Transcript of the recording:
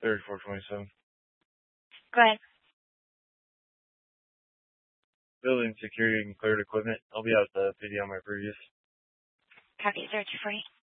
3427. Go ahead. Building security and cleared equipment. I'll be out the PD on my previous. Copy 0240.